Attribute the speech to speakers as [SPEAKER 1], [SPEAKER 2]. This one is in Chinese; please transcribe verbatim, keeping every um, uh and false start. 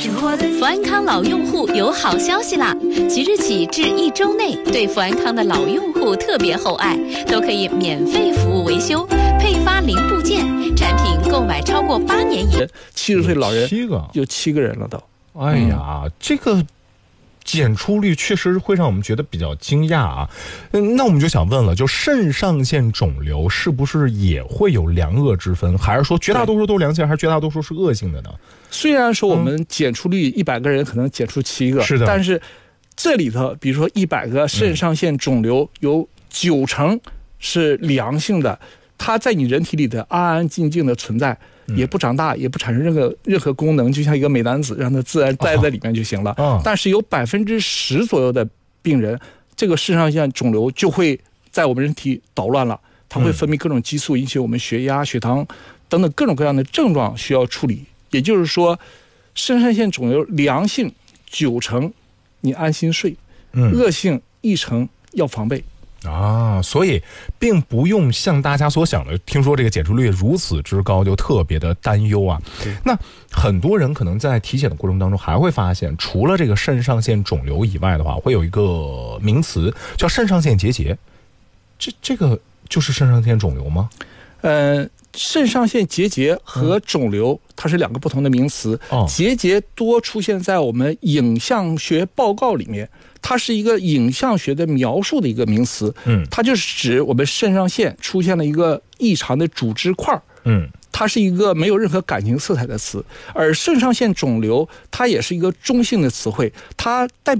[SPEAKER 1] 富安康老用户有好消息啦！即日起至一周内，对富安康的老用户特别厚爱，都可以免费服务维修、配发零部件，产品购买超过八年以
[SPEAKER 2] 七十岁老人
[SPEAKER 3] 七个
[SPEAKER 2] 有七个人了都。
[SPEAKER 3] 哎呀，嗯、这个检出率确实会让我们觉得比较惊讶啊。嗯，那我们就想问了，就肾上腺肿瘤是不是也会有良恶之分，还是说绝大多数都是良性，还是绝大多数是恶性的呢？
[SPEAKER 2] 虽然说我们检出率一百个人可能检出七个，
[SPEAKER 3] 是的，
[SPEAKER 2] 但是这里头，比如说一百个肾上腺肿瘤，有九成是良性的，它在你人体里的安安静静的存在。也不长大，也不产生任何任何功能，就像一个美男子，让它自然待在里面就行了。
[SPEAKER 3] 哦、
[SPEAKER 2] 但是有百分之十左右的病人，这个肾上腺肿瘤就会在我们人体捣乱了，它会分泌各种激素，引起我们血压、血糖等等各种各样的症状需要处理。也就是说，肾上腺肿瘤良性九成，你安心睡；嗯、恶性一成要防备。
[SPEAKER 3] 啊，所以并不用像大家所想的，听说这个检出率如此之高，就特别的担忧啊。那很多人可能在体检的过程当中，还会发现，除了这个肾上腺肿瘤以外的话，会有一个名词叫肾上腺结节。这这个就是肾上腺肿瘤吗？
[SPEAKER 2] 呃，肾上腺结节和肿瘤、嗯、它是两个不同的名词。哦、结节多出现在我们影像学报告里面。它是一个影像学的描述的一个名词，嗯，它就是指我们肾上腺出现了一个异常的组织块，嗯，它是一个没有任何感情色彩的词，而肾上腺肿瘤它也是一个中性的词汇，它代表